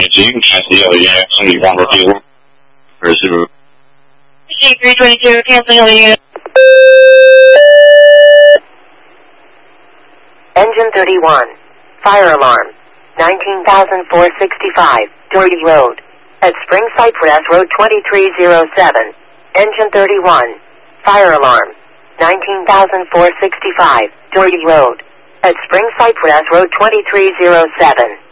322, cancel the other unit. Somebody want to repeat for a Subaru. 322, cancel the other unit. Engine 31. Fire alarm. 19,465, Doherty Road. At Spring Cypress Road 2307. Engine 31. Fire alarm. 19,465, Doherty Road. At Spring Cypress Road 2307.